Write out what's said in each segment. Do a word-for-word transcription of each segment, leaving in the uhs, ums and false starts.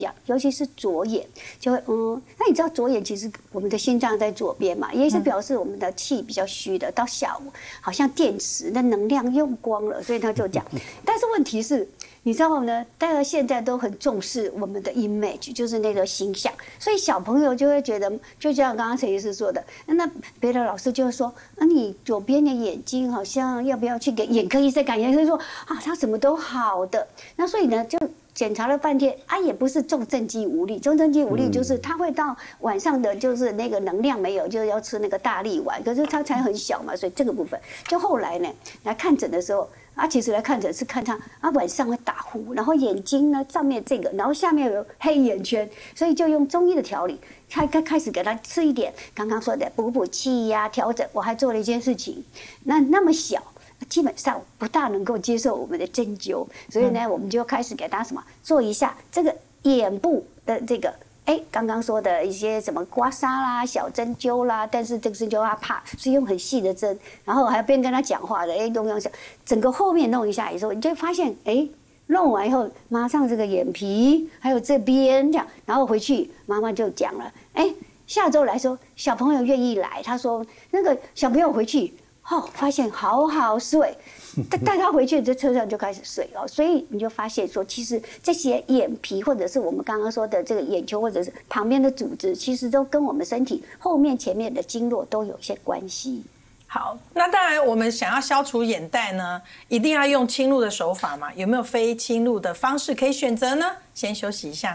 尤其是左眼，就会嗯，那你知道左眼其实我们的心脏在左边嘛，也是表示我们的气比较虚的。到下午好像电池那能量用光了，所以他就讲。但是问题是，你知道呢？大家现在都很重视我们的 image， 就是那个形象，所以小朋友就会觉得，就像刚刚陈医师说的，那别的老师就会说，那你左边的眼睛好像要不要去给眼科医生看？眼科医生说啊，他什么都好的。那所以呢，就检查了半天啊，也不是重症肌无力，重症肌无力就是他会到晚上的，就是那个能量没有，就是要吃那个大力丸，可是他才很小嘛，所以这个部分就后来呢来看诊的时候。啊，其实来看诊是看他啊晚上会打呼，然后眼睛呢上面这个，然后下面有黑眼圈，所以就用中医的调理，开开开始给他吃一点刚刚说的补补气呀、调整。我还做了一件事情，那那么小，基本上不大能够接受我们的针灸，所以呢，我们就开始给他什么做一下这个眼部的这个。哎，刚刚说的一些什么刮痧啦、小针灸啦，但是这个针灸他怕，是用很细的针，然后还要边跟他讲话的，哎，弄用小，整个后面弄一下以后，你就会发现，哎，弄完以后，马上这个眼皮还有这边这样，然后回去妈妈就讲了，哎，下周来说小朋友愿意来，他说那个小朋友回去，哦，发现好好睡。带带他回去，在车上就开始睡哦，所以你就发现说，其实这些眼皮或者是我们刚刚说的这个眼球，或者是旁边的组织，其实都跟我们身体后面、前面的经络都有一些关系。 好，那当然，我们想要消除眼袋呢，一定要用侵入的手法嘛？有没有非侵入的方式可以选择呢？先休息一下。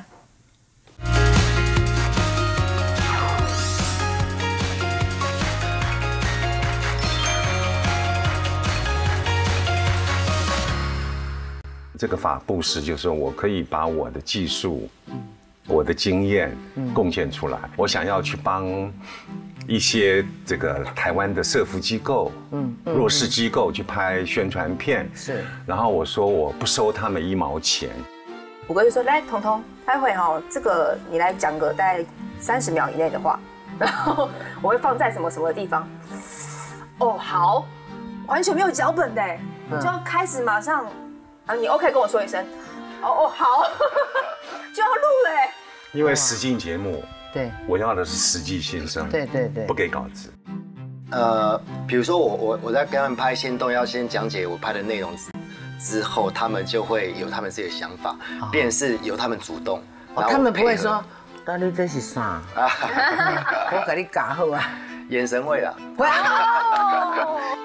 这个法布施就是说我可以把我的技术、我的经验贡献出来。我想要去帮一些这个台湾的社福机构、弱势机构去拍宣传片， 是。 然后我说我不收他们一毛钱。 虎哥就说：“来，彤彤，待会哈，这个你来讲个大概三十秒以内的话，然后我会放在什么什么地方。”哦，好，完全没有脚本的，就要开始马上。啊，你 OK 跟我说一声，哦哦好，就要录了。 因为实境节目， 对， 我要的是实际心声， 对对对， 不给稿子。 呃，比如说我我我在跟他们拍限动，要先讲解我拍的内容之后，他们就会有他们自己的想法，便是由他们主动。 哦，他们不会说，那你这是啥？我给你搞好啊。 眼神会啦，